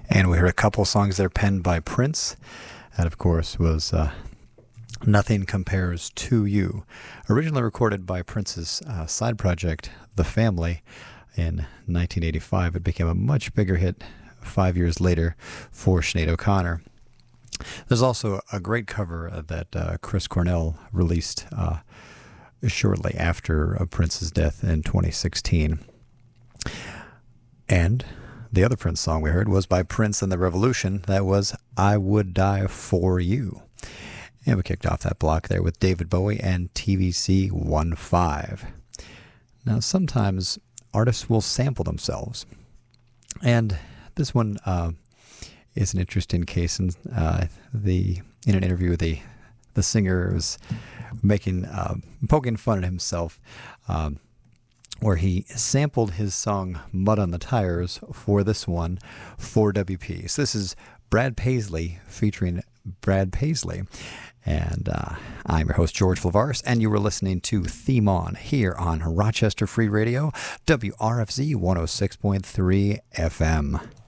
And we heard a couple songs there penned by Prince. That, of course, was Nothing Compares to You. Originally recorded by Prince's side project, The Family, in 1985. It became a much bigger hit 5 years later for Sinead O'Connor. There's also a great cover that Chris Cornell released shortly after Prince's death in 2016. And the other Prince song we heard was by Prince and the Revolution. That was I Would Die For You. And we kicked off that block there with David Bowie and TVC 1-5. Now, sometimes artists will sample themselves. And this one is an interesting case. In an interview, the singer was poking fun at himself, where he sampled his song Mud on the Tires for this one for WP. So this is Brad Paisley featuring Brad Paisley. And I'm your host, George Flavaris, and you were listening to Theme On here on Rochester Free Radio, WRFZ 106.3 FM.